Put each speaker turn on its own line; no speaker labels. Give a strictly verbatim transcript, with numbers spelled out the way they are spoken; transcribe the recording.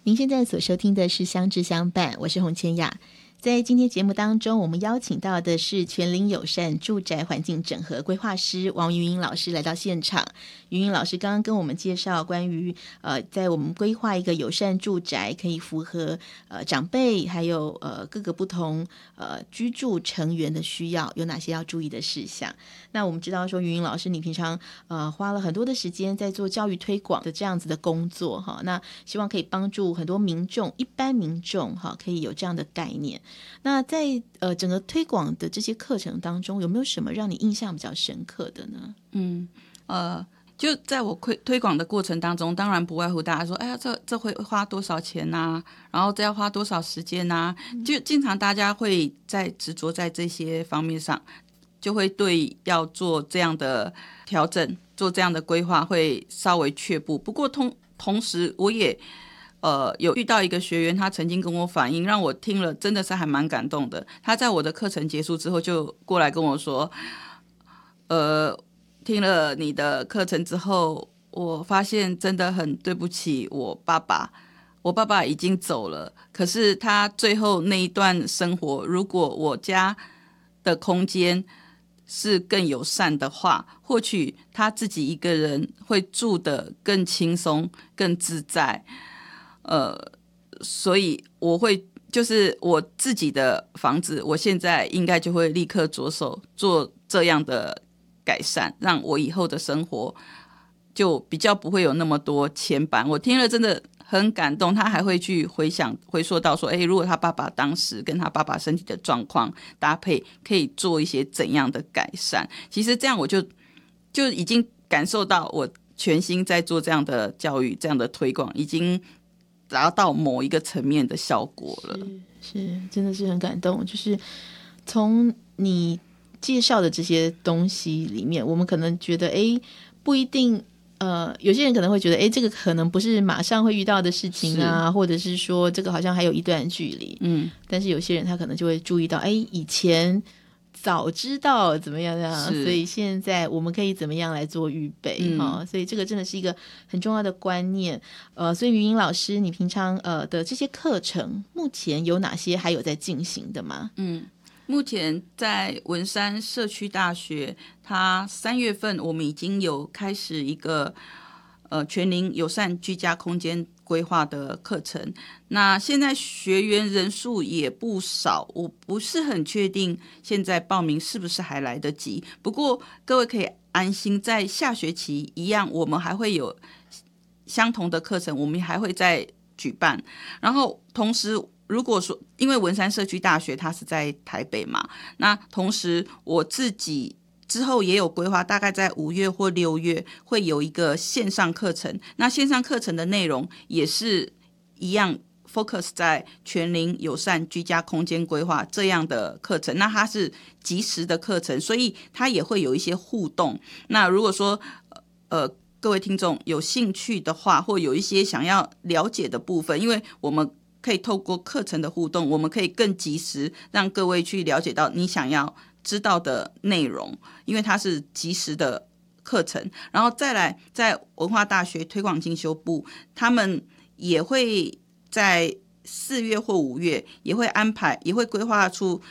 您现在所收听的是相知相伴，我是洪千雅。在今天节目当中，我们邀请到的是全龄友善住宅环境整合规划师王云云老师来到现场。云云老师刚刚跟我们介绍关于呃，在我们规划一个友善住宅，可以符合呃长辈还有呃各个不同呃居住成员的需要，有哪些要注意的事项。那我们知道说，云云老师你平常呃花了很多的时间在做教育推广的这样子的工作哈，那希望可以帮助很多民众，一般民众哈，可以有这样的概念。那在呃整个推广的这些课程当中，有没有什么让你印象比较深刻的呢？
嗯，呃，就在我推推广的过程当中，当然不外乎大家说，哎呀，这这会花多少钱啊？然后这要花多少时间啊？就经常大家会在执着在这些方面上，就会对要做这样的调整、做这样的规划会稍微却步。不过同同时，我也呃，有遇到一个学员，他曾经跟我反映，让我听了真的是还蛮感动的。他在我的课程结束之后，就过来跟我说，呃，听了你的课程之后，我发现真的很对不起我爸爸，我爸爸已经走了，可是他最后那一段生活，如果我家的空间是更友善的话，或许他自己一个人会住得更轻松、更自在。呃，所以我会就是我自己的房子，我现在应该就会立刻着手做这样的改善，让我以后的生活就比较不会有那么多牵绊。我听了真的很感动，他还会去回想回溯到说，哎，如果他爸爸当时跟他爸爸身体的状况搭配，可以做一些怎样的改善。其实这样我就就已经感受到我全心在做这样的教育，这样的推广已经达到某一个层面的效果了。
是，是真的是很感动。就是从你介绍的这些东西里面，我们可能觉得哎，不一定呃，有些人可能会觉得哎，这个可能不是马上会遇到的事情啊，或者是说这个好像还有一段距离。嗯，但是有些人他可能就会注意到，哎，以前早知道怎么样样，所以现在我们可以怎么样来做预备、嗯哦、所以这个真的是一个很重要的观念。呃，所以云云老师，你平常呃的这些课程，目前有哪些还有在进行的吗？
嗯，目前在文山社区大学，它三月份我们已经有开始一个呃全龄友善居家空间规划的课程。那现在学员人数也不少，我不是很确定现在报名是不是还来得及。不过各位可以安心，在下学期一样，我们还会有相同的课程，我们还会再举办。然后同时，如果说因为文山社区大学它是在台北嘛，那同时我自己之后也有规划，大概在五月或六月会有一个线上课程。那线上课程的内容也是一样 focus 在全龄友善居家空间规划这样的课程。那它是即时的课程，所以它也会有一些互动。那如果说呃各位听众有兴趣的话，或有一些想要了解的部分，因为我们可以透过课程的互动，我们可以更及时让各位去了解到你想要知道的内容，因为它是即时的课程。然后再来，在文化大学推广进修部，他们也会在四月或五月也会安排，也会规划出